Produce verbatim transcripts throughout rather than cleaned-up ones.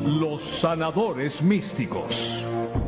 Los sanadores místicos.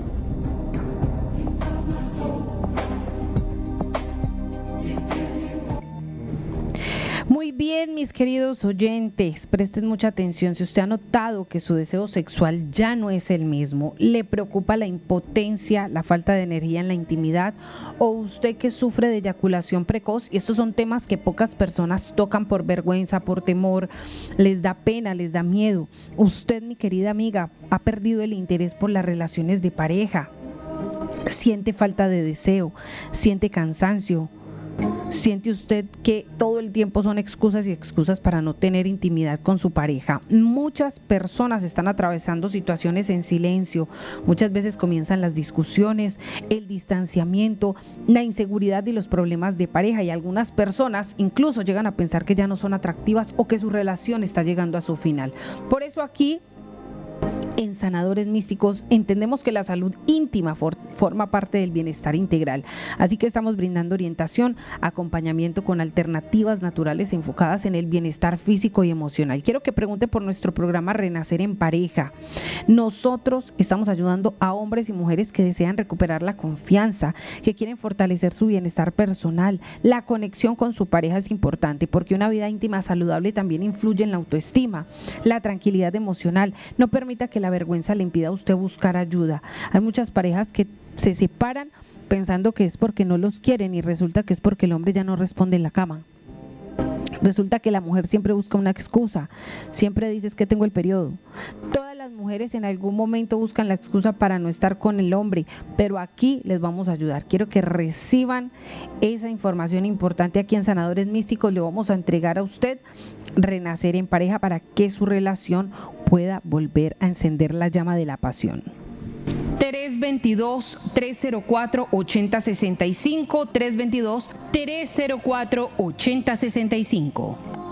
Muy bien, mis queridos oyentes, presten mucha atención. Si usted ha notado que su deseo sexual ya no es el mismo, le preocupa la impotencia, la falta de energía en la intimidad, o usted que sufre de eyaculación precoz, y estos son temas que pocas personas tocan por vergüenza, por temor, les da pena, les da miedo. Usted, mi querida amiga, ha perdido el interés por las relaciones de pareja, siente falta de deseo, siente cansancio. ¿Siente usted que todo el tiempo son excusas y excusas para no tener intimidad con su pareja? Muchas personas están atravesando situaciones en silencio. Muchas veces comienzan las discusiones, el distanciamiento, la inseguridad y los problemas de pareja, y algunas personas incluso llegan a pensar que ya no son atractivas o que su relación está llegando a su final. Por eso aquí, en Sanadores Místicos, entendemos que la salud íntima for- forma parte del bienestar integral. Así que estamos brindando orientación, acompañamiento con alternativas naturales enfocadas en el bienestar físico y emocional. Quiero que pregunte por nuestro programa Renacer en Pareja. Nosotros estamos ayudando a hombres y mujeres que desean recuperar la confianza, que quieren fortalecer su bienestar personal. La conexión con su pareja es importante porque una vida íntima saludable también influye en la autoestima, la tranquilidad emocional. No permita que la vergüenza le impida a usted buscar ayuda. Hay muchas parejas que se separan pensando que es porque no los quieren y resulta que es porque el hombre ya no responde en la cama. Resulta que la mujer siempre busca una excusa, siempre dice es que tengo el periodo. Todas las mujeres en algún momento buscan la excusa para no estar con el hombre, pero aquí les vamos a ayudar. Quiero que reciban esa información importante aquí en Sanadores Místicos. Le vamos a entregar a usted Renacer en Pareja para que su relación pueda volver a encender la llama de la pasión. tres veintidós, tres cero cuatro, ochenta sesenta y cinco, tres veintidós, tres cero cuatro, ochenta sesenta y cinco.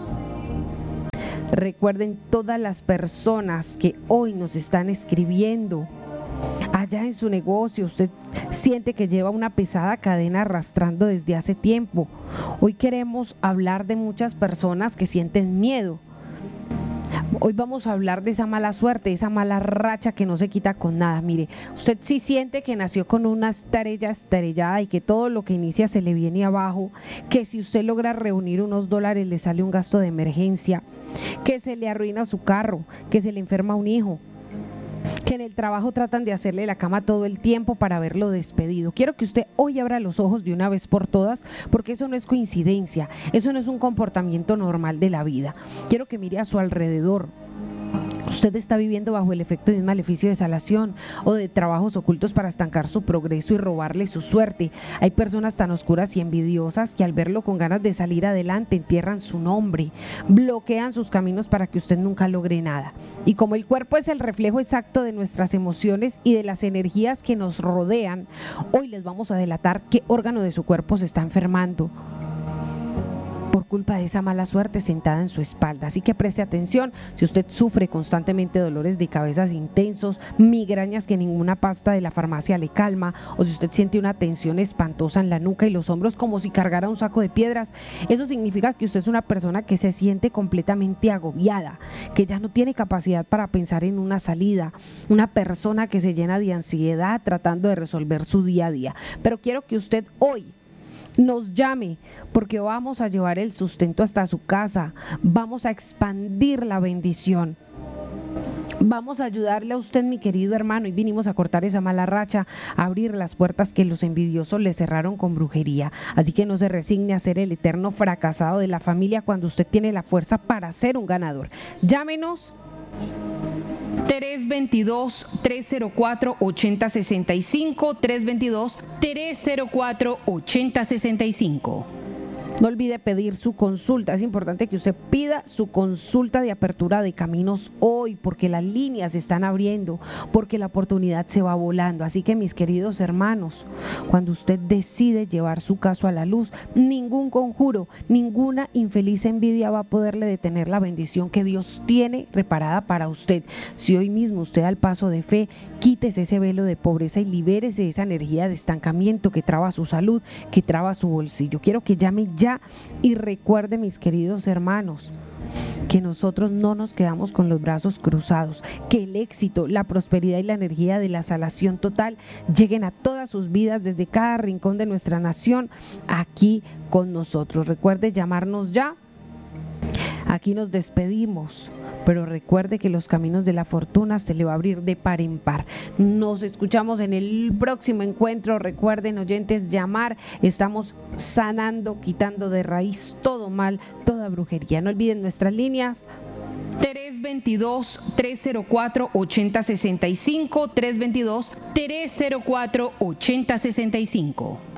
Recuerden todas las personas que hoy nos están escribiendo. Allá en su negocio usted siente que lleva una pesada cadena arrastrando desde hace tiempo. Hoy queremos hablar de muchas personas que sienten miedo. Hoy vamos a hablar de esa mala suerte, esa mala racha que no se quita con nada. Mire, usted sí siente que nació con una estrella estrellada y que todo lo que inicia se le viene abajo, que si usted logra reunir unos dólares le sale un gasto de emergencia, que se le arruina su carro, que se le enferma un hijo, que en el trabajo tratan de hacerle la cama todo el tiempo para verlo despedido. Quiero que usted hoy abra los ojos de una vez por todas, porque eso no es coincidencia, eso no es un comportamiento normal de la vida. Quiero que mire a su alrededor. Usted está viviendo bajo el efecto de un maleficio de salación o de trabajos ocultos para estancar su progreso y robarle su suerte. Hay personas tan oscuras y envidiosas que al verlo con ganas de salir adelante entierran su nombre, bloquean sus caminos para que usted nunca logre nada. Y como el cuerpo es el reflejo exacto de nuestras emociones y de las energías que nos rodean, hoy les vamos a delatar qué órgano de su cuerpo se está enfermando por culpa de esa mala suerte sentada en su espalda. Así que preste atención. Si usted sufre constantemente dolores de cabezas intensos, migrañas que ninguna pasta de la farmacia le calma, o si usted siente una tensión espantosa en la nuca y los hombros como si cargara un saco de piedras, eso significa que usted es una persona que se siente completamente agobiada, que ya no tiene capacidad para pensar en una salida, una persona que se llena de ansiedad tratando de resolver su día a día. Pero quiero que usted hoy nos llame, porque vamos a llevar el sustento hasta su casa, vamos a expandir la bendición, vamos a ayudarle a usted, mi querido hermano, y vinimos a cortar esa mala racha, a abrir las puertas que los envidiosos le cerraron con brujería. Así que no se resigne a ser el eterno fracasado de la familia cuando usted tiene la fuerza para ser un ganador. Llámenos tres veintidós, tres cero cuatro, ochenta sesenta y cinco, tres veintidós, tres cero cuatro, ochenta sesenta y cinco. No olvide pedir su consulta. Es importante que usted pida su consulta de apertura de caminos hoy, porque las líneas se están abriendo, porque la oportunidad se va volando. Así que, mis queridos hermanos, cuando usted decide llevar su caso a la luz, ningún conjuro, ninguna infeliz envidia va a poderle detener la bendición que Dios tiene preparada para usted. Si hoy mismo usted da el paso de fe, quítese ese velo de pobreza y libérese de esa energía de estancamiento que traba su salud, que traba su bolsillo. Quiero que llame ya y recuerde, mis queridos hermanos, que nosotros no nos quedamos con los brazos cruzados, que el éxito, la prosperidad y la energía de la sanación total lleguen a todas sus vidas desde cada rincón de nuestra nación aquí con nosotros. Recuerde llamarnos ya. Aquí nos despedimos, pero recuerde que los caminos de la fortuna se le va a abrir de par en par. Nos escuchamos en el próximo encuentro. Recuerden, oyentes, llamar. Estamos sanando, quitando de raíz todo mal, toda brujería. No olviden nuestras líneas. tres veintidós, tres cero cuatro, ochenta sesenta y cinco, tres veintidós, tres cero cuatro, ochenta sesenta y cinco.